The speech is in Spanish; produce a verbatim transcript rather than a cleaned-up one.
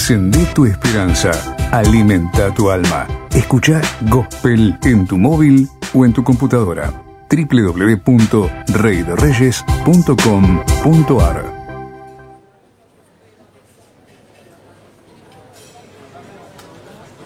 Encendé tu esperanza, alimenta tu alma. Escucha Gospel en tu móvil o en tu computadora. doble u doble u doble u punto rey de reyes punto com punto a r